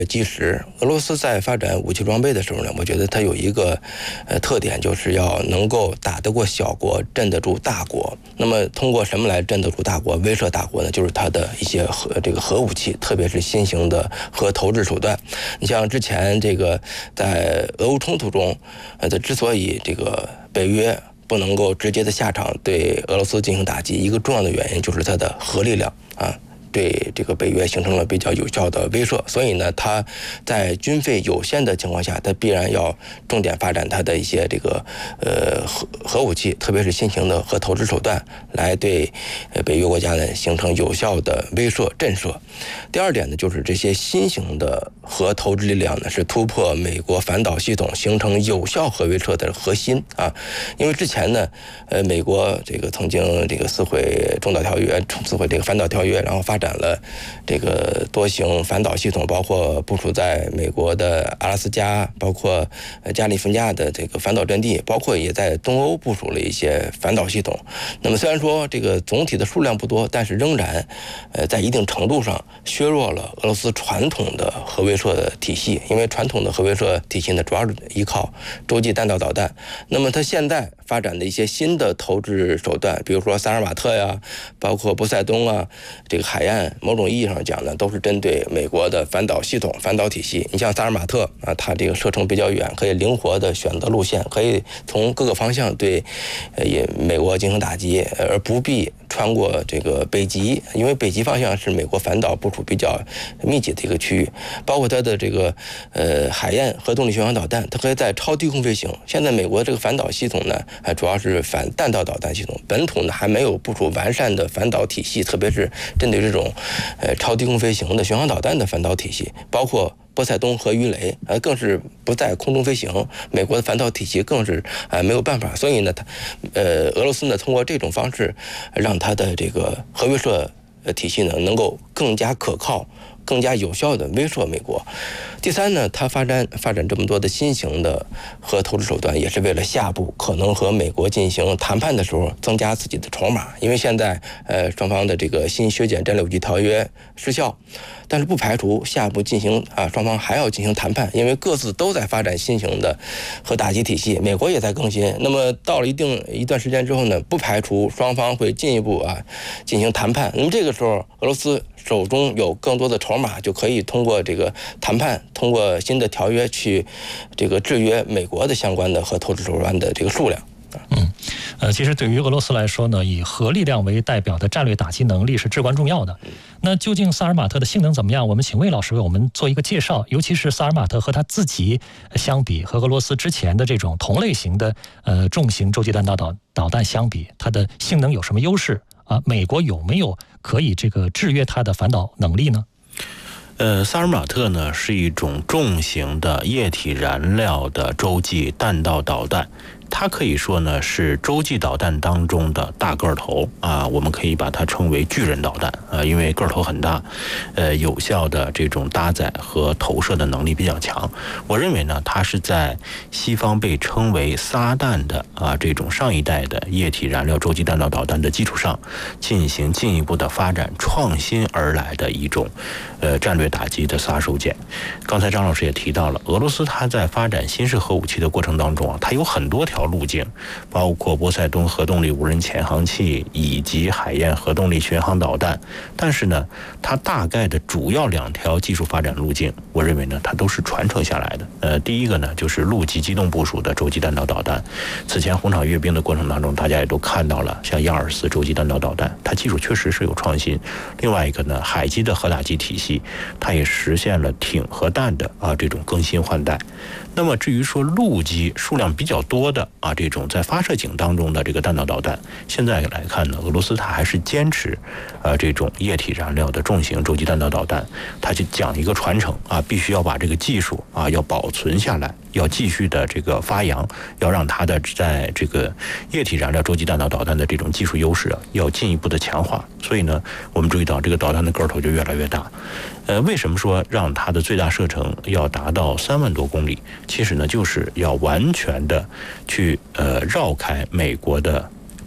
基石。俄罗斯在发展武器装备的时候呢，我觉得它有一个特点，就是要能够打得过小国，镇得住大国。那么通过什么来镇得住大国、威慑大国呢？就是它的一些核武器，特别是新型的核投掷手段。你像之前在俄乌冲突中，它之所以北约不能够直接的下场对俄罗斯进行打击，一个重要的原因就是它的核力量啊。对北约形成了比较有效的威慑，所以呢，它在军费有限的情况下，它必然要重点发展它的一些核武器，特别是新型的核投掷手段，来对北约国家呢形成有效的威慑震慑。第二点呢，就是这些新型的核投掷力量呢是突破美国反导系统，形成有效核威慑的核心啊。因为之前呢，美国曾经撕毁中导条约，撕毁反导条约，然后发展了多型反导系统，包括部署在美国的阿拉斯加，包括加利福尼亚的反导阵地，包括也在东欧部署了一些反导系统。那么虽然说总体的数量不多，但是仍然在一定程度上削弱了俄罗斯传统的核威慑的体系。因为传统的核威慑体系呢，主要是依靠洲际弹道导弹。那么它现在发展的一些新的投掷手段，比如说萨尔马特呀，包括波塞冬啊，海岸某种意义上讲呢，都是针对美国的反导系统、反导体系。你像萨尔马特啊，它射程比较远，可以灵活的选择路线，可以从各个方向对美国进行打击，而不必穿过北极，因为北极方向是美国反导部署比较密集的一个区域。包括它的海燕核动力巡航导弹，它可以在超低空飞行。现在美国反导系统呢，主要是反弹道导弹系统，本土呢还没有部署完善的反导体系，特别是针对这种超低空飞行的巡航导弹的反导体系，包括波塞冬和鱼雷，更是不在空中飞行。美国的反导体系更是没有办法，所以呢，俄罗斯呢通过这种方式，让它的核威慑体系呢能够更加可靠、更加有效的威慑美国。第三呢，它发展这么多的新型的核投掷手段，也是为了下步可能和美国进行谈判的时候增加自己的筹码。因为现在双方的新削减战略武器条约失效，但是不排除下步双方还要进行谈判，因为各自都在发展新型的核打击体系，美国也在更新。那么到了一段时间之后呢，不排除双方会进一步进行谈判。那么这个时候，俄罗斯手中有更多的筹码，就可以通过谈判，通过新的条约去制约美国的相关的核投掷手段的数量。 其实对于俄罗斯来说呢，以核力量为代表的战略打击能力是至关重要的。那究竟萨尔马特的性能怎么样？我们请魏老师为我们做一个介绍，尤其是萨尔马特和他自己相比，和俄罗斯之前的这种同类型的重型洲际弹道导弹相比，它的性能有什么优势啊？美国有没有可以制约它的反导能力呢？ 萨尔马特呢是一种重型的液体燃料的洲际弹道导弹。它可以说呢是洲际导弹当中的大个头啊，我们可以把它称为巨人导弹啊，因为个头很大，有效的这种搭载和投射的能力比较强。我认为呢，它是在西方被称为撒旦的这种上一代的液体燃料洲际弹道导弹的基础上，进行进一步的发展创新而来的一种战略打击的杀手锏。刚才张老师也提到了，俄罗斯它在发展新式核武器的过程当中它有很多条路径，包括波塞冬核动力无人潜航器以及海燕核动力巡航导弹。但是呢，它大概的主要2条技术发展路径，我认为呢，它都是传承下来的。第一个呢，就是陆基机动部署的洲际弹道导弹。此前红场阅兵的过程当中，大家也都看到了，像亚尔斯洲际弹道导弹，它技术确实是有创新。另外一个呢，海基的核打击体系，它也实现了挺核弹的这种更新换代。那么至于说陆基数量比较多的这种在发射井当中的这个弹道导弹，现在来看呢，俄罗斯它还是坚持这种液体燃料的重型洲际弹道导弹，它就讲一个传承必须要把这个技术要保存下来，要继续的发扬，要让它的在这个液体燃料洲际弹道导弹的这种技术优势要进一步的强化。所以呢，我们注意到这个导弹的个头就越来越大。为什么说让它的最大射程要达到3万多公里？其实呢，就是要完全的去绕开美国的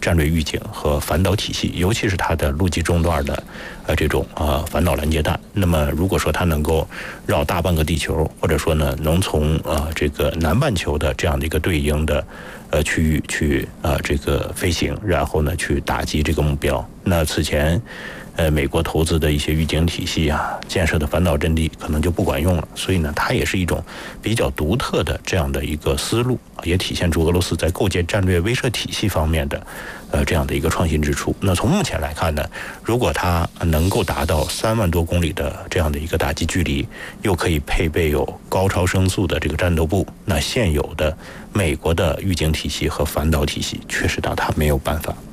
战略预警和反导体系，尤其是它的陆基中段的这种反导拦截弹。那么如果说它能够绕大半个地球，或者说呢能从这个南半球的这样的一个对应的区域去这个飞行，然后呢去打击这个目标，那此前美国投资的一些预警体系建设的反导阵地可能就不管用了。所以呢，它也是一种比较独特的这样的一个思路，也体现出俄罗斯在构建战略威慑体系方面的这样的一个创新之处。那从目前来看呢，如果它能够达到3万多公里的这样的一个打击距离，又可以配备有高超声速的这个战斗部，那现有的美国的预警体系和反导体系确实让它没有办法。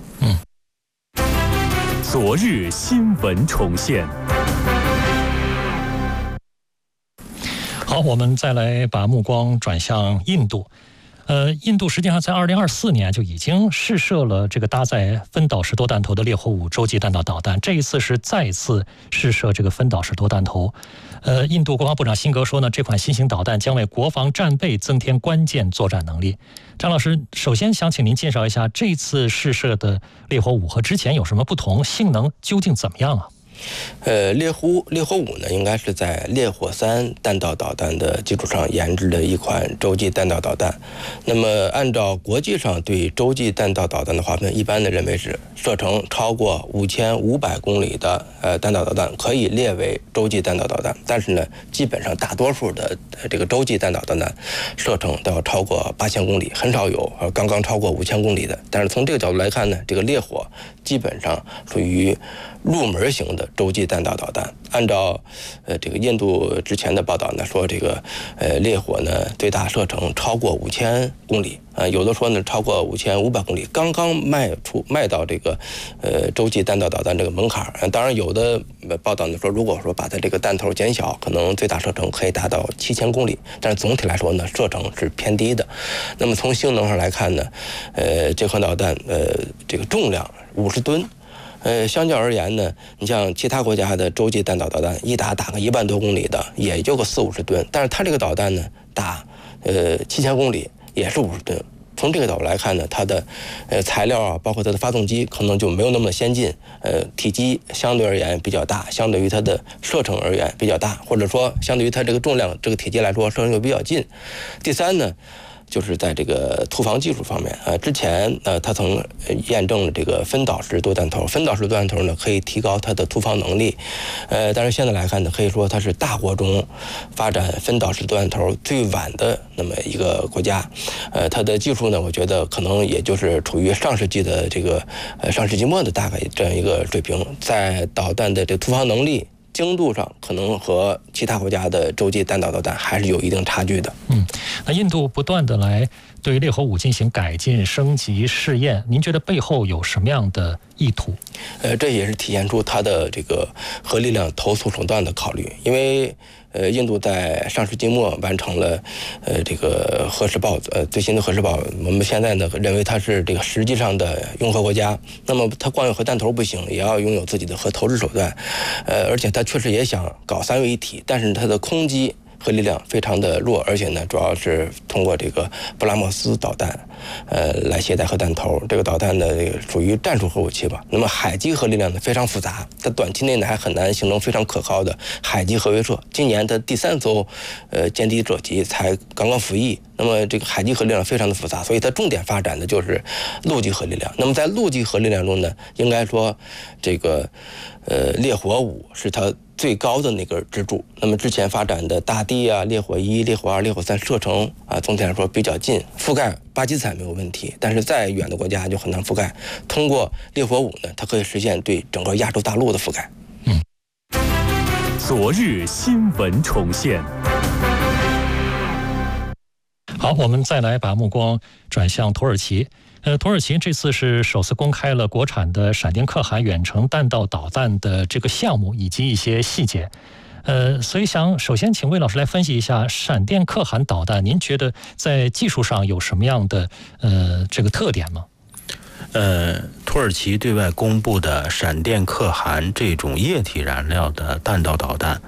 昨日新闻重现。 好，我们再来把目光转向印度。印度实际上在2024年就已经试射了这个搭载分导式多弹头的烈火5洲际弹道导弹，这一次是再次试射这个分导式多弹头。印度国防部长辛格说呢，这款新型导弹将为国防战备增添关键作战能力。张老师，首先想请您介绍一下这次试射的烈火5和之前有什么不同，性能究竟怎么样啊？ 烈火5呢，应该是在烈火3弹道导弹的基础上研制的一款洲际弹道导弹。那么，按照国际上对洲际弹道导弹的划分，一般的认为是射程超过5500公里的弹道导弹可以列为洲际弹道导弹。但是呢，基本上大多数的这个洲际弹道导弹射程都要超过8000公里，很少有刚刚超过5000公里的。但是从这个角度来看呢，这个烈火基本上属于入门型的洲际弹道导弹。按照这个印度之前的报道呢，说这个烈火呢最大射程超过5000公里，有的说呢超过5500公里，刚刚迈到这个洲际弹道导弹这个门槛。当然有的报道呢说，如果说把它这个弹头减小，可能最大射程可以达到7000公里，但是总体来说呢，射程是偏低的。那么从性能上来看呢，这款导弹这个重量50吨。相较而言呢，你像其他国家的洲际弹道导弹，一打个1万多公里的，也就个40-50吨，但是它这个导弹呢，打7000公里也是50吨。从这个角度来看呢，它的材料包括它的发动机可能就没有那么先进，体积相对而言比较大，相对于它的射程而言比较大，或者说相对于它这个重量这个体积来说，射程又比较近。第三呢，就是在这个突防技术方面之前他曾验证了这个分导式多弹头。分导式多弹头呢，可以提高它的突防能力。但是现在来看呢，可以说它是大国中发展分导式多弹头最晚的那么一个国家。它的技术呢，我觉得可能也就是处于上世纪的这个上世纪末的大概这样一个水平，在导弹的这突防能力、精度上，可能和其他国家的洲际弹道导弹还是有一定差距的。 那印度不断的来对烈火5进行改进、升级、试验，您觉得背后有什么样的意图？ 这也是体现出它的这个核力量投诉手段的考虑。因为印度在上世纪末完成了这个核试爆，最新的核试爆，我们现在呢认为它是这个实际上的拥核国家。那么它光有核弹头不行，也要拥有自己的核投掷手段。而且它确实也想搞3位一体，但是它的空基核力量非常的弱，而且呢，主要是通过这个布拉莫斯导弹，来携带核弹头。这个导弹呢，属于战术核武器吧。那么海基核力量呢非常复杂，在短期内呢还很难形成非常可靠的海基核威慑。今年的第3艘歼敌者级才刚刚服役，那么这个海基核力量非常的复杂，所以它重点发展的就是陆基核力量。那么在陆基核力量中呢，应该说这个烈火5是它最高的那个支柱。那么之前发展的大地烈火1、烈火2、烈火3射程总体来说比较近，覆盖巴基斯坦没有问题，但是再远的国家就很难覆盖。通过烈火5呢，它可以实现对整个亚洲大陆的覆盖。 昨日新闻重现。 好，我们再来把目光转向土耳其。土耳其这次是首次公开了国产的闪电可汗远程弹道导弹的这个项目以及一些细节。所以想首先请魏老师来分析一下闪电可汗导弹，您觉得在技术上有什么样的这个特点吗？ 土耳其对外公布的闪电可汗这种液体燃料的弹道导弹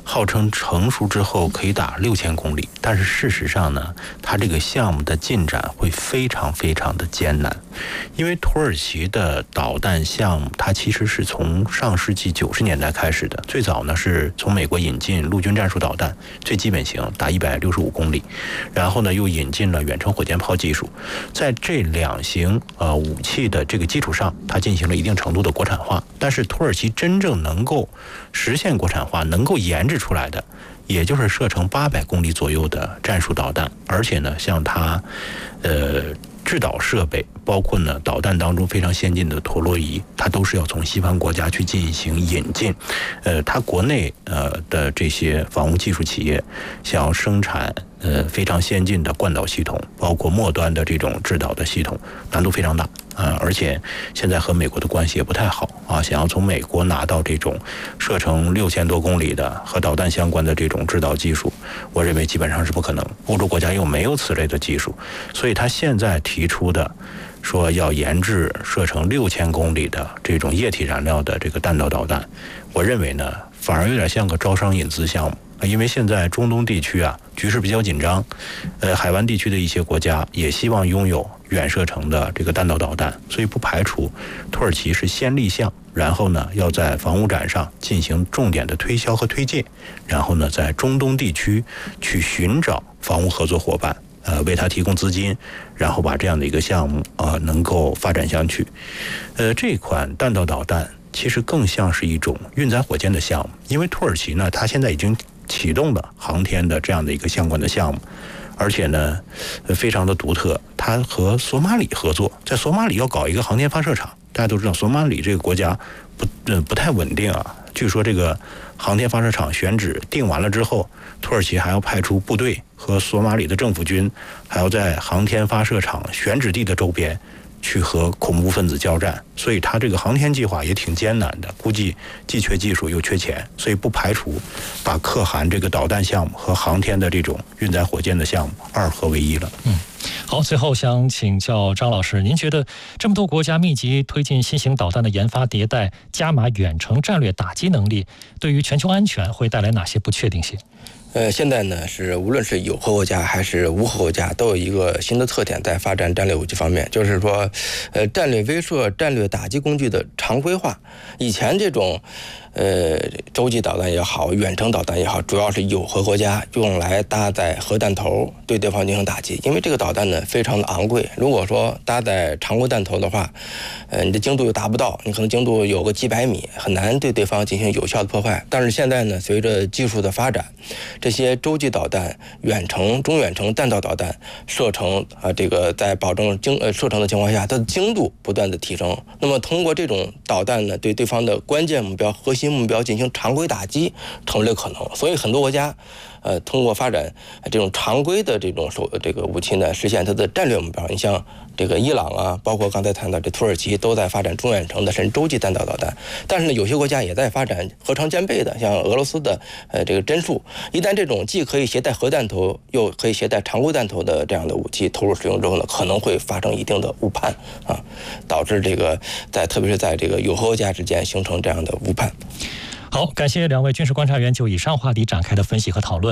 号称成熟之后可以打6000公里，但是事实上呢，它这个项目的进展会非常非常的艰难，因为土耳其的导弹项目它其实是从上世纪90年代开始的，最早呢是从美国引进陆军战术导弹，最基本型打165公里，然后呢又引进了远程火箭炮技术，在这2型武器的这个基础上，它进行了一定程度的国产化，但是土耳其真正能够实现国产化，能够研制出来的，也就是射程800公里左右的战术导弹，而且呢，像它，制导设备，包括呢导弹当中非常先进的陀螺仪，它都是要从西方国家去进行引进。它国内的这些防务技术企业想要生产非常先进的惯导系统，包括末端的这种制导的系统，难度非常大而且现在和美国的关系也不太好想要从美国拿到这种射程6000多公里的和导弹相关的这种制导技术，我认为基本上是不可能。欧洲国家又没有此类的技术，所以他现在提出的说要研制射程6000公里的这种液体燃料的这个弹道导弹，我认为呢，反而有点像个招商引资项目。因为现在中东地区局势比较紧张，海湾地区的一些国家也希望拥有远射程的这个弹道导弹，所以不排除土耳其是先立项，然后呢要在防务展上进行重点的推销和推介，然后呢在中东地区去寻找防务合作伙伴，为他提供资金，然后把这样的一个项目能够发展下去。这款弹道导弹其实更像是一种运载火箭的项目，因为土耳其呢，它现在已经启动了航天的这样的一个相关的项目，而且呢，非常的独特。它和索马里合作，在索马里要搞一个航天发射场。大家都知道，索马里这个国家不太稳定据说这个航天发射场选址定完了之后，土耳其还要派出部队和索马里的政府军，还要在航天发射场选址地的周边去和恐怖分子交战，所以他这个航天计划也挺艰难的，估计既缺技术又缺钱，所以不排除把可汗这个导弹项目和航天的这种运载火箭的项目2合为一了。 好，最后想请教张老师，您觉得这么多国家密集推进新型导弹的研发迭代，加码远程战略打击能力，对于全球安全会带来哪些不确定性？ 现在呢是无论是有核国家还是无核国家，都有一个新的特点在发展战略武器方面，就是说，战略威慑、战略打击工具的常规化。以前这种，洲际导弹也好，远程导弹也好，主要是有核国家用来搭载核弹头对对方进行打击，因为这个导弹呢非常的昂贵。如果说搭载常规弹头的话，你的精度又达不到，你可能精度有个几百米，很难对对方进行有效的破坏。但是现在呢，随着技术的发展，这些洲际导弹、远程、中远程弹道导弹射程这个在保证射程的情况下，它的精度不断的提升。那么通过这种导弹呢，对对方的关键目标、核心目标进行常规打击，成为了可能。所以很多国家通过发展这种常规的这种武器呢，实现它的战略目标。你像这个伊朗包括刚才谈到这土耳其，都在发展中远程的甚至洲际弹道导弹。但是呢，有些国家也在发展核常兼备的，像俄罗斯的这个针数。一旦这种既可以携带核弹头，又可以携带常规弹头的这样的武器投入使用之后呢，可能会发生一定的误判导致这个特别是在这个有核国家之间形成这样的误判。 好，感谢2位军事观察员就以上话题展开的分析和讨论。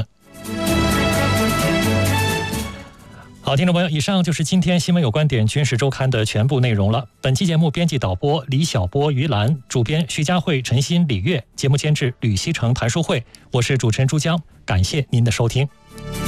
好，听众朋友，以上就是今天新闻有观点军事周刊的全部内容了。本期节目编辑导播李晓波、于兰，主编徐佳慧、陈鑫、李月，节目监制吕希成、谭淑慧，我是主持人朱江，感谢您的收听。